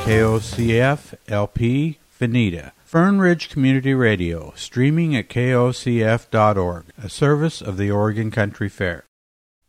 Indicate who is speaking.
Speaker 1: KOCF LP Veneta. Fern Ridge Community Radio, streaming at kocf.org, a service of the Oregon Country Fair.